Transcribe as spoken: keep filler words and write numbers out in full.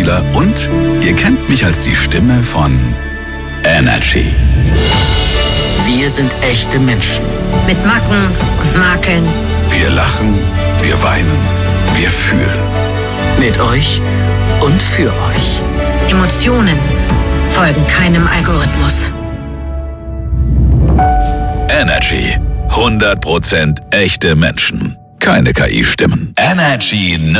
Schauspieler und ihr kennt mich als die Stimme von Energy. Wir sind echte Menschen. Mit Macken und Makeln. Wir lachen, wir weinen, wir fühlen. Mit euch und für euch. Emotionen folgen keinem Algorithmus. Energy. hundert Prozent echte Menschen. Keine K I-Stimmen. Energy